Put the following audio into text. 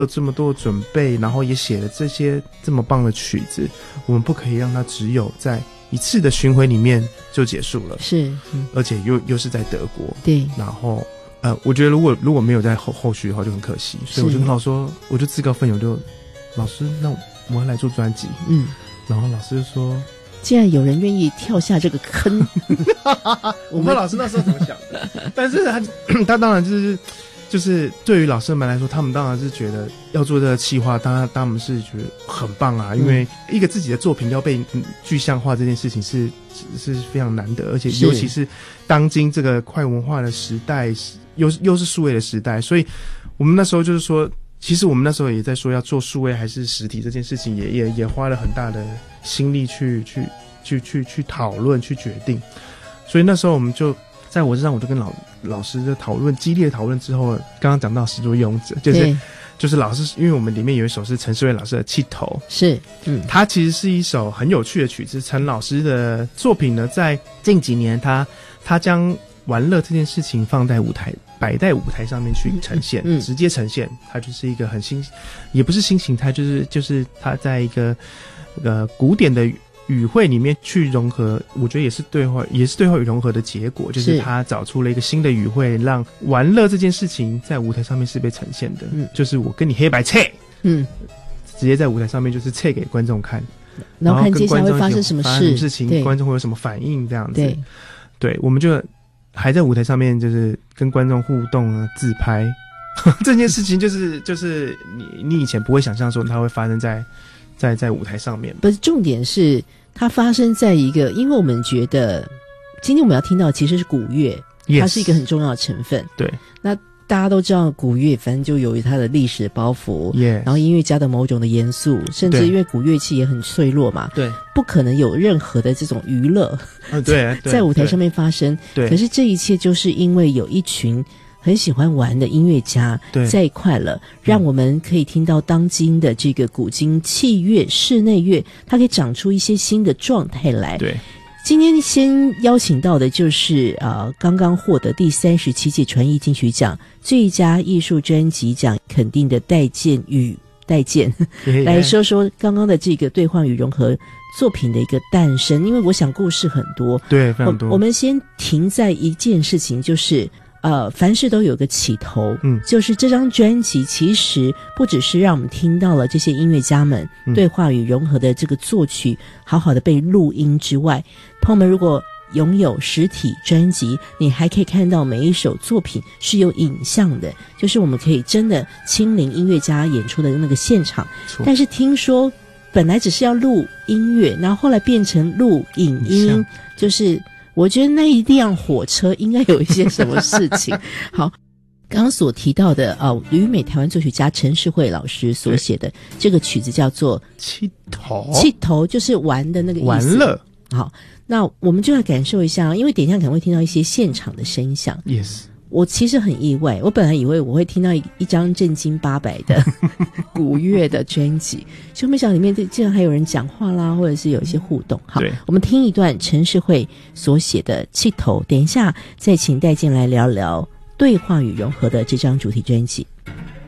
有这么多准备，然后也写了这些这么棒的曲子，我们不可以让它只有在一次的巡回里面就结束了。 是， 而且又是在德国。 对， 然后我觉得如果没有在后续的话就很可惜，所以我就跟老师说，我就自告奋勇就老师，那我要来做专辑。然后老师就说， 既然有人愿意跳下这个坑， 我不知道老师那时候怎么想的，但是他当然就是对于老师们来说，他们当然是觉得要做这个企划，当然他们是觉得很棒啊，因为一个自己的作品要被具象化这件事情是非常难得，而且尤其是当今这个快文化的时代，又是数位的时代，所以我们那时候就是说，其实我们那时候也在说要做数位还是实体这件事情，也花了很大的心力去讨论去决定，所以那时候我们就在我身上，我就跟老师的激烈的讨论之后，刚刚讲到始作俑者，就是老师，因为我们里面有一首是陈世伟老师的《气头》，是，它其实是一首很有趣的曲子。陈老师的作品呢，在近几年他将玩乐这件事情摆在舞台上面去呈现，直接呈现，它就是一个很也不是新形态，就是他在一个古典的语汇里面去融合，我觉得也是对话与融合的结果，就是他找出了一个新的语汇，让玩乐这件事情在舞台上面是被呈现的。就是我跟你黑白切，直接在舞台上面就是切给观众看， 然后看接下来会发生什么事情，观众会有什么反应这样子。对，我们就还在舞台上面就是跟观众互动啊，自拍这件事情就是你以前不会想象说它会发生在舞台上面。 不是，重点是它发生在一个，因为我们觉得今天我们要听到其实是古乐，它是一个很重要的成分。对，那大家都知道古乐反正就有它的历史包袱，然后音乐家的某种的严肃，甚至因为古乐器也很脆弱嘛，对，不可能有任何的这种娱乐在舞台上面发生。对，可是这一切就是因为有一群很喜欢玩的音乐家在一块了，让我们可以听到当今的这个古今器乐、室内乐，它可以长出一些新的状态来。对，今天先邀请到的就是刚刚获得第37届传艺金曲奖最佳艺术专辑奖肯定的戴健来说说刚刚的这个兑换与融合作品的一个诞生。因为我想故事很多，对，非常多。我们先停在一件事情，就是凡事都有个起头，就是这张专辑其实不只是让我们听到了这些音乐家们对话与融合的这个作曲好好的被录音之外，朋友们如果拥有实体专辑，你还可以看到每一首作品是有影像的，就是我们可以真的亲临音乐家演出的那个现场。但是听说本来只是要录音乐，然后后来变成录影音，就是我觉得那一辆火车应该有一些什么事情。好，刚刚所提到的旅美台湾作曲家陈世慧老师所写的这个曲子叫做气头，就是玩的那个意思，玩乐。好，那我们就来感受一下，因为等一下可能会听到一些现场的声响。Yes， 我其实很意外，我本来以为我会听到一张正经800的古乐的专辑，就没想到里面竟然还有人讲话啦，或者是有一些互动。好，我们听一段陈世慧所写的气头，等一下再请戴健来聊聊对话与融合的这张主题专辑。